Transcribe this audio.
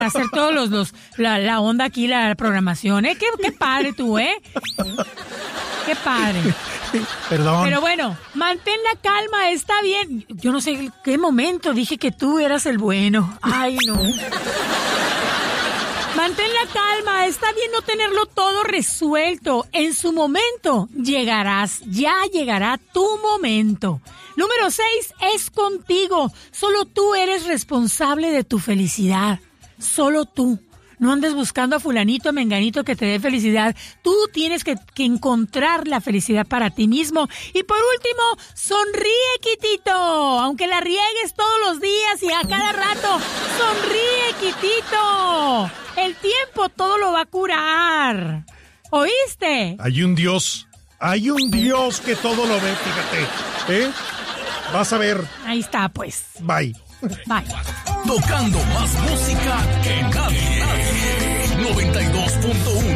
hacer todos la onda aquí, la programación, ¿eh? Qué padre tú, ¿eh? Qué padre. Perdón. Pero bueno, mantén la calma, está bien. Yo no sé en qué momento dije que tú eras el bueno. Ay, no. Mantén la calma, está bien no tenerlo todo resuelto. En su momento llegarás, ya llegará tu momento. Número 6, es contigo. Solo tú eres responsable de tu felicidad. Solo tú. No andes buscando a fulanito, a menganito que te dé felicidad. Tú tienes que encontrar la felicidad para ti mismo. Y por último, sonríe, Quitito. Aunque la riegues todos los días y a cada rato, sonríe, Quitito. El tiempo todo lo va a curar. ¿Oíste? Hay un Dios que todo lo ve, fíjate. Vas a ver. Ahí está, pues. Bye. Bye. Tocando más música que nadie. 92.1